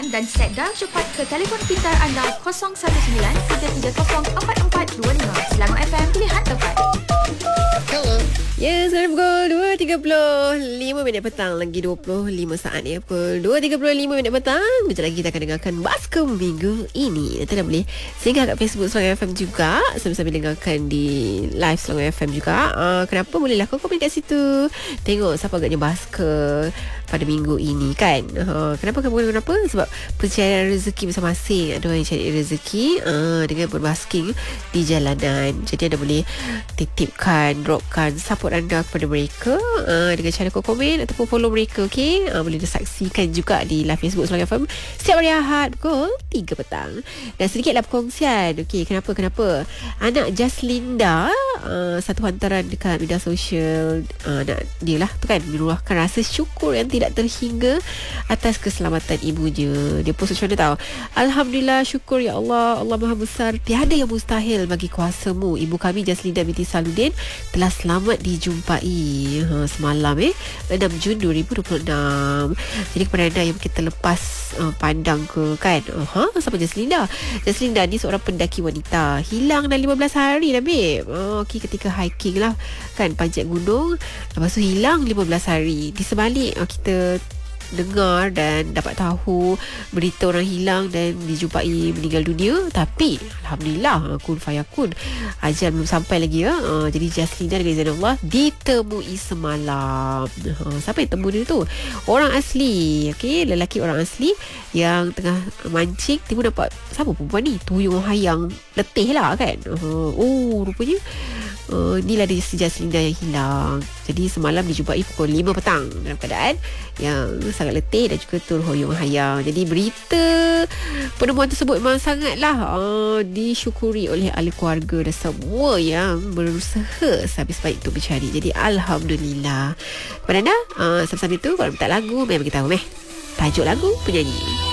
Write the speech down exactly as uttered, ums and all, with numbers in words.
sekarang dan set dial cepat ke telefon pintar anda kosong satu sembilan tiga tiga kosong empat empat dua lima. Selangor F M, pilihan tepat. Hello. Ya, sekarang pukul dua tiga puluh lima minit petang. Lagi dua puluh lima saat ya. Pukul dua tiga puluh lima minit petang. Sekejap lagi kita akan dengarkan Baskom minggu ini. Nanti dah boleh singgah kat Facebook Selangor F M juga, sambil-sambil dengarkan di live Selangor F M juga. uh, Kenapa bolehlah kau komen kat situ. Tengok siapa agaknya Basker pada minggu ini kan. uh, Kenapa kamu kenapa? Sebab pencarian rezeki masing-masing. Ada orang yang cari rezeki uh, dengan berbasking di jalanan. Jadi anda boleh titipkan, dropkan support anda kepada mereka uh, dengan cara kau komen ataupun follow mereka. Okay, uh, boleh disaksikan juga di live Facebook Selangor F M setiap hari Ahad pukul tiga petang. Dan sedikitlah perkongsian. Okay, kenapa kenapa anak Jaslinda, uh, satu hantaran dekat media sosial, uh, anak dia lah tu kan, meluahkan rasa syukur yang tidak terhingga atas keselamatan ibunya. Dia post macam mana tahu? Alhamdulillah, syukur ya Allah, Allah Maha Besar, tiada yang mustahil bagi kuasamu. Ibu kami Jaslinda binti Saludin telah selamat dijumpai ha, semalam eh enam Jun dua ribu dua puluh enam. Jadi kepada anda yang kita lepas uh, pandang ke kan, uh, ha, siapa Jaslinda? Jaslinda ni seorang pendaki wanita, hilang dah lima belas hari dah babe. uh, okay, ketika hiking lah kan, panjat gunung, lepas tu hilang lima belas hari. Di sebalik uh, kita dengar dan dapat tahu berita orang hilang dan dijumpai meninggal dunia, tapi alhamdulillah, kun fayakun, ajal belum sampai lagi ya. Uh, jadi Jaslinda dengan izin Allah ditemui semalam. Uh, siapa yang temu dia tu? Orang asli, okey, lelaki orang asli yang tengah mancing. Tiba nampak siapa perempuan ni? Tuyul hayang letih lah kan. Uh, oh rupanya Uh, inilah dia si Jaslinda yang hilang. Jadi semalam dijumpai pukul lima petang dalam keadaan yang sangat letih dan juga terhoyong hayang. Jadi berita penemuan tersebut memang sangatlah uh, disyukuri oleh ahli keluarga dan semua yang berusaha sehabis baik untuk mencari. Jadi alhamdulillah. Kepada anda uh, sambil-sambil tu kalau minta lagu, memang kita tahu meh tajuk lagu penyanyi.